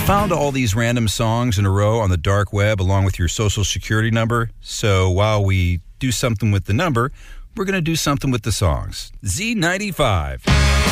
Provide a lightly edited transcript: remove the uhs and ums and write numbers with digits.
found all these random songs in a row on the dark web along with your social security number. So while we do something with the number, we're going to do something with the songs. Z95.